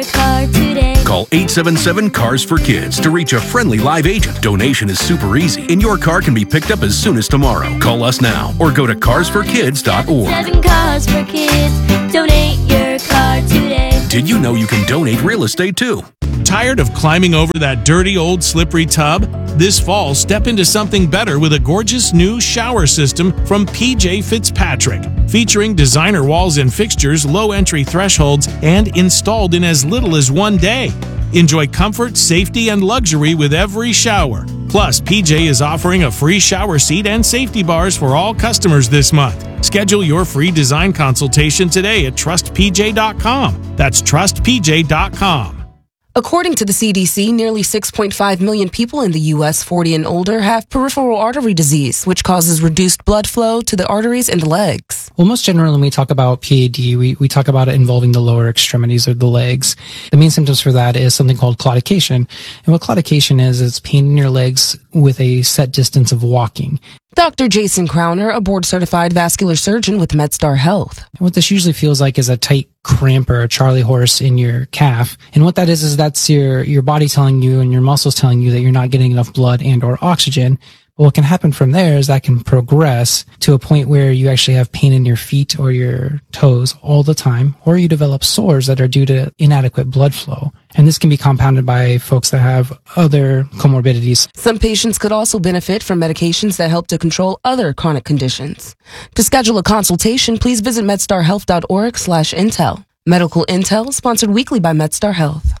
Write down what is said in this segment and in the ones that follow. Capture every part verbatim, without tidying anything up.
Car today. Call eight seven seven, C A R S for Kids to reach a friendly live agent. Donation is super easy, and your car can be picked up as soon as tomorrow. Call us now or go to cars for kids dot org. Seven cars for kids. Donate your car today. Did you know you can donate real estate too? Tired of climbing over that dirty old slippery tub? This fall, step into something better with a gorgeous new shower system from P J Fitzpatrick. Featuring designer walls and fixtures, low entry thresholds, and installed in as little as one day. Enjoy comfort, safety, and luxury with every shower. Plus, P J is offering a free shower seat and safety bars for all customers this month. Schedule your free design consultation today at trust p j dot com. That's trust p j dot com. According to the C D C, nearly six point five million people in the U S forty and older have peripheral artery disease, which causes reduced blood flow to the arteries and legs. Well, most generally, when we talk about P A D, we, we talk about it involving the lower extremities or the legs. The main symptoms for that is something called claudication. And what claudication is, it's pain in your legs with a set distance of walking. Doctor Jason Crowner, a board-certified vascular surgeon with MedStar Health. And what this usually feels like is a tight cramp or a Charlie horse in your calf. And what that is, is that's your, your body telling you and your muscles telling you that you're not getting enough blood and or oxygen. But what can happen from there is that can progress to a point where you actually have pain in your feet or your toes all the time, or you develop sores that are due to inadequate blood flow. And this can be compounded by folks that have other comorbidities. Some patients could also benefit from medications that help to control other chronic conditions. To schedule a consultation, please visit medstarhealth.org slash intel. Medical Intel, sponsored weekly by MedStar Health.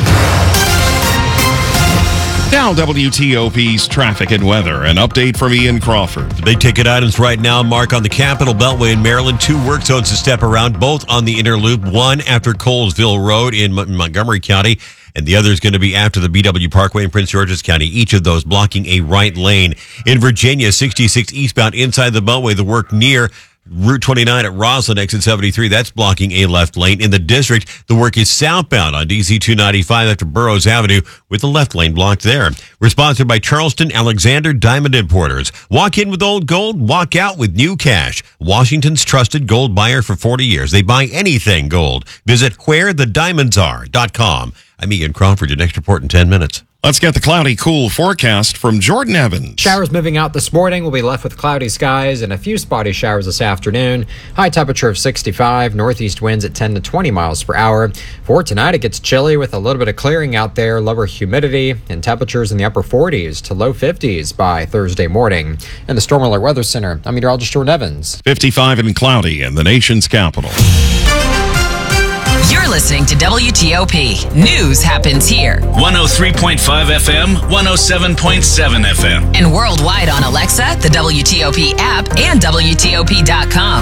Now W T O P's traffic and weather. An update from Ian Crawford. The big ticket items right now, Mark, on the Capitol Beltway in Maryland. Two work zones to step around, both on the inner loop. One after Colesville Road in M- Montgomery County, and the other is going to be after the B W Parkway in Prince George's County. Each of those blocking a right lane. In Virginia, sixty-six eastbound inside the Beltway, the work near Route twenty-nine at Roslyn, exit seventy-three, that's blocking a left lane. In the district, the work is southbound on D C two ninety-five after Burroughs Avenue with the left lane blocked there. We're sponsored by Charleston Alexander Diamond Importers. Walk in with old gold, walk out with new cash. Washington's trusted gold buyer for forty years. They buy anything gold. Visit where the diamonds are dot com. I'm Ian Crawford, your next report in ten minutes. Let's get the cloudy, cool forecast from Jordan Evans. Showers moving out this morning. We'll be left with cloudy skies and a few spotty showers this afternoon. High temperature of sixty-five, northeast winds at ten to twenty miles per hour. For tonight, it gets chilly with a little bit of clearing out there, lower humidity, and temperatures in the upper forties to low fifties by Thursday morning. In the Storm Alert Weather Center, I'm meteorologist Jordan Evans. fifty-five and cloudy in the nation's capital. You're listening to W T O P. News happens here. one oh three point five F M, one oh seven point seven F M. And worldwide on Alexa, the W T O P app, and W T O P dot com.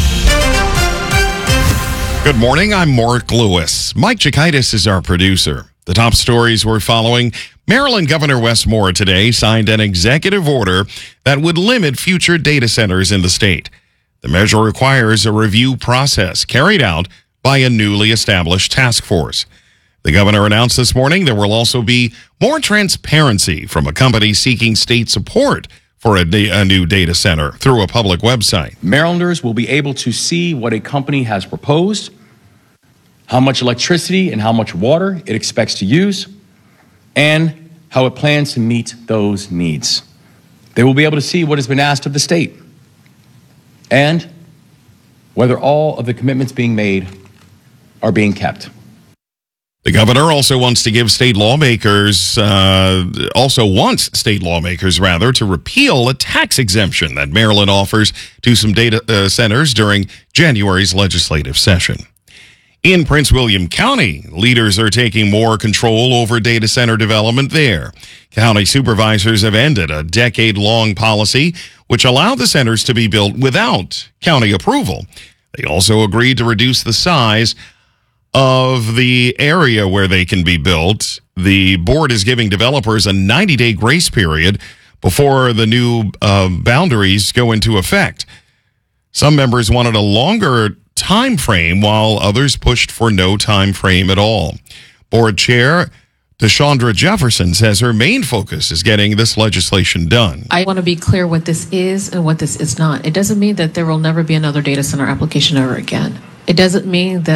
Good morning, I'm Mark Lewis. Mike Chikaitis is our producer. The top stories we're following. Maryland Governor Wes Moore today signed an executive order that would limit future data centers in the state. The measure requires a review process carried out by a newly established task force. The governor announced this morning there will also be more transparency from a company seeking state support for a, da- a new data center through a public website. Marylanders will be able to see what a company has proposed, how much electricity and how much water it expects to use, and how it plans to meet those needs. They will be able to see what has been asked of the state and whether all of the commitments being made are being kept. The governor also wants to give state lawmakers, uh, also wants state lawmakers, rather, to repeal a tax exemption that Maryland offers to some data uh, centers during January's legislative session. In Prince William County, leaders are taking more control over data center development there. County supervisors have ended a decade-long policy which allowed the centers to be built without county approval. They also agreed to reduce the size of the area where they can be built. The board is giving developers a ninety-day grace period before the new uh, boundaries go into effect. Some members wanted a longer time frame, while others pushed for no time frame at all. Board Chair Deshandra Jefferson says her main focus is getting this legislation done. I want to be clear what this is and what this is not. It doesn't mean that there will never be another data center application ever again. It doesn't mean that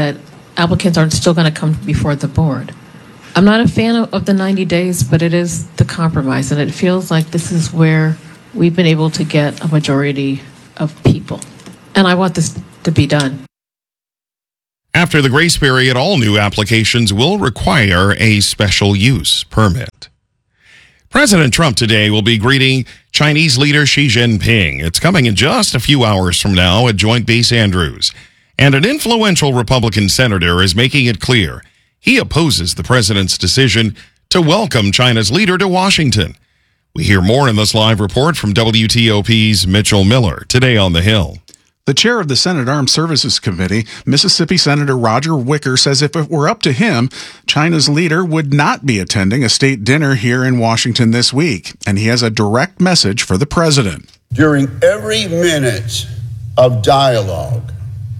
applicants are still going to come before the board. I'm not a fan of, of the ninety days, but it is the compromise, and it feels like this is where we've been able to get a majority of people. And I want this to be done. After the grace period, all new applications will require a special use permit. President Trump today will be greeting Chinese leader Xi Jinping. It's coming in just a few hours from now at Joint Base Andrews. And an influential Republican senator is making it clear he opposes the president's decision to welcome China's leader to Washington. We hear more in this live report from W T O P's Mitchell Miller today on the Hill. The chair of the Senate Armed Services Committee, Mississippi Senator Roger Wicker, says if it were up to him, China's leader would not be attending a state dinner here in Washington this week. And he has a direct message for the president. During every minute of dialogue,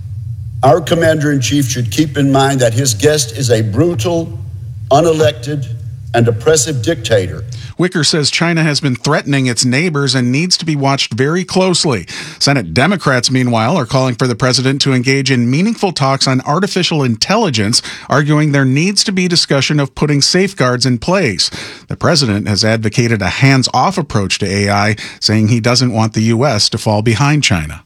our commander-in-chief should keep in mind that his guest is a brutal, unelected, and oppressive dictator. Wicker says China has been threatening its neighbors and needs to be watched very closely. Senate Democrats, meanwhile, are calling for the president to engage in meaningful talks on artificial intelligence, arguing there needs to be discussion of putting safeguards in place. The president has advocated a hands-off approach to A I, saying he doesn't want the U S to fall behind China.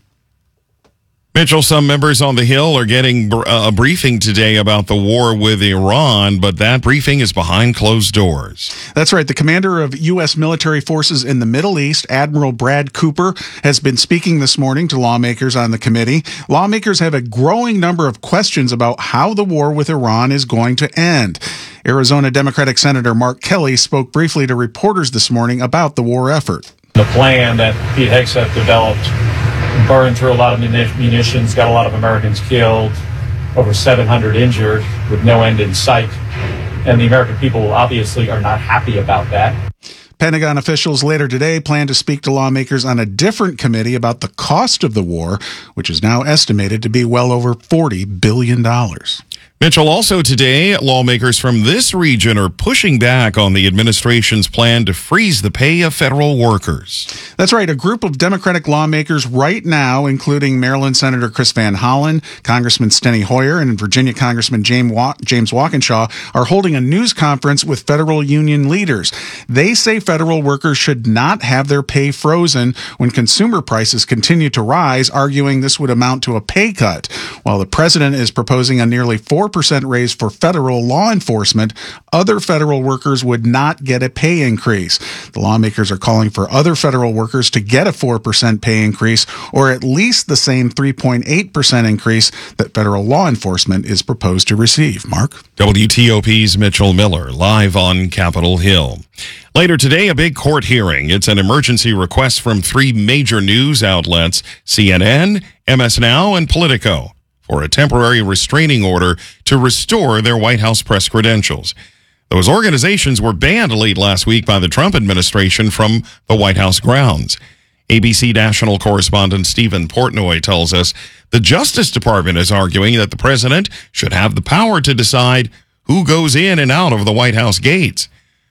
Mitchell, some members on the Hill are getting a briefing today about the war with Iran, but that briefing is behind closed doors. That's right. The commander of U S military forces in the Middle East, Admiral Brad Cooper, has been speaking this morning to lawmakers on the committee. Lawmakers have a growing number of questions about how the war with Iran is going to end. Arizona Democratic Senator Mark Kelly spoke briefly to reporters this morning about the war effort. The plan that Pete Hegseth developed burned through a lot of munitions, got a lot of Americans killed, over seven hundred injured with no end in sight. And the American people obviously are not happy about that. Pentagon officials later today plan to speak to lawmakers on a different committee about the cost of the war, which is now estimated to be well over forty billion dollars. Mitchell, also today, lawmakers from this region are pushing back on the administration's plan to freeze the pay of federal workers. That's right. A group of Democratic lawmakers right now, including Maryland Senator Chris Van Hollen, Congressman Steny Hoyer, and Virginia Congressman James Walkinshaw, are holding a news conference with federal union leaders. They say federal workers should not have their pay frozen when consumer prices continue to rise, arguing this would amount to a pay cut. While the president is proposing a nearly four percent raise for federal law enforcement, other federal workers would not get a pay increase. The lawmakers are calling for other federal workers to get a four percent pay increase, or at least the same three point eight percent increase that federal law enforcement is proposed to receive. Mark? W T O P's Mitchell Miller, live on Capitol Hill. Later today, a big court hearing. It's an emergency request from three major news outlets, C N N, M S Now, and Politico, for a temporary restraining order to restore their White House press credentials. Those organizations were banned late last week by the Trump administration from the White House grounds. A B C national correspondent Stephen Portnoy tells us the Justice Department is arguing that the president should have the power to decide who goes in and out of the White House gates.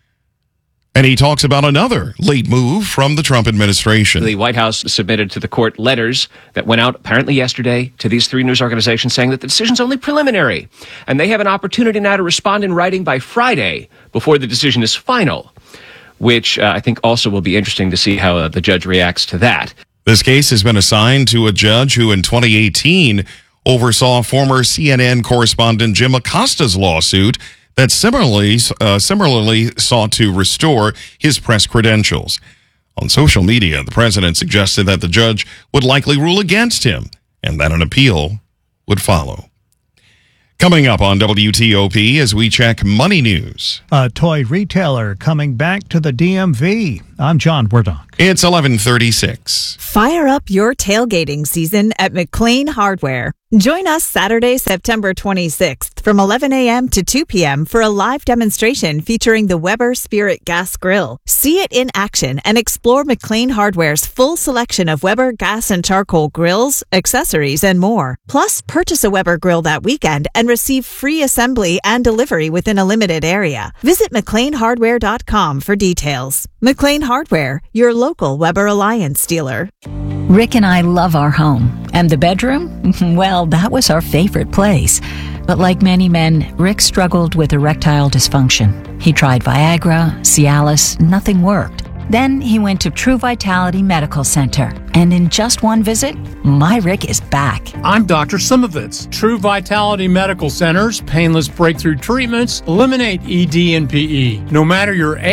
And he talks about another late move from the Trump administration. The White House submitted to the court letters that went out apparently yesterday to these three news organizations saying that the decision's only preliminary. And they have an opportunity now to respond in writing by Friday before the decision is final, which uh, I think also will be interesting to see how uh, the judge reacts to that. This case has been assigned to a judge who in twenty eighteen oversaw former C N N correspondent Jim Acosta's lawsuit that similarly uh, similarly sought to restore his press credentials. On social media, the president suggested that the judge would likely rule against him and that an appeal would follow. Coming up on W T O P as we check money news. A toy retailer coming back to the D M V. I'm John Wardock. It's eleven thirty-six. Fire up your tailgating season at McLean Hardware. Join us Saturday, September twenty-sixth from eleven a.m. to two p.m. for a live demonstration featuring the Weber Spirit Gas Grill. See it in action and explore McLean Hardware's full selection of Weber gas and charcoal grills, accessories, and more. Plus, purchase a Weber grill that weekend and receive free assembly and delivery within a limited area. Visit McLean Hardware dot com for details. McLean Hardware, your local Weber Alliance dealer. Rick and I love our home. And the bedroom? Well, that was our favorite place. But like many men, Rick struggled with erectile dysfunction. He tried Viagra, Cialis, nothing worked. Then he went to True Vitality Medical Center. And in just one visit, my Rick is back. I'm Doctor Simovitz. True Vitality Medical Center's painless breakthrough treatments eliminate E D and P E. No matter your age,